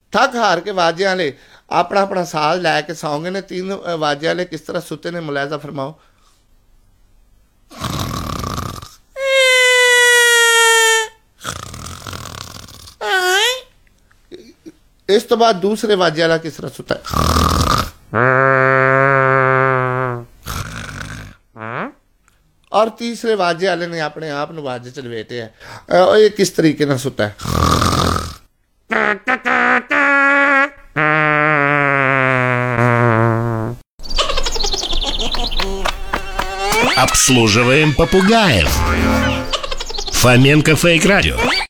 थक हार के वाजे वाले अपना अपना साज लैके सौंगे ने। तीन वाजे वाले किस तरह सुते ने, मुलायजा फरमाओ। इस तो बाद दूसरे वाजे वाला किस तरह सुता है, और तीसरे वाजे वाले ने अपने आप न वाजे च लपेटे है। ये किस तरीके ना सुता है। Обслуживаем попугаев. Фоменко Фейк Радио.